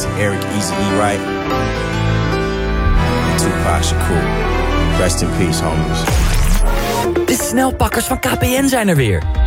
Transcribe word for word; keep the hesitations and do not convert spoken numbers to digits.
Nas, Eric Eazy-E Wright, en Tupac Shakur. Rest in peace, homies. De snelpakkers van K P N zijn er weer.